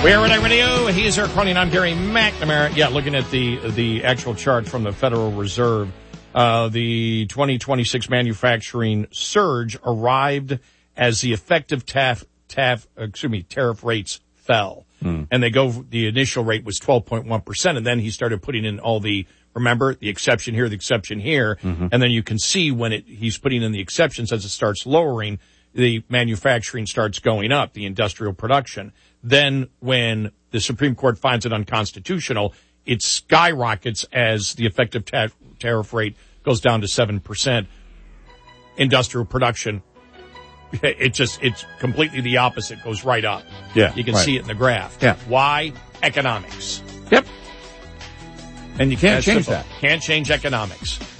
We are Renee Radio. He is Eric Cronin. I'm Gary McNamara. Yeah, looking at the actual chart from the Federal Reserve, the 2026 manufacturing surge arrived as the effective tariff rates fell. And the initial rate was 12.1%, and then he started putting in all the exception here, and then you can see when he's putting in the exceptions as it starts lowering, the manufacturing starts going up, the industrial production. Then when the Supreme Court finds it unconstitutional, it skyrockets as the effective tariff rate goes down to 7%. Industrial production, it's completely the opposite, goes right up. Yeah. You can see it in the graph. Yeah. Why? Economics. Yep. And you can't change simple. that. Can't change economics.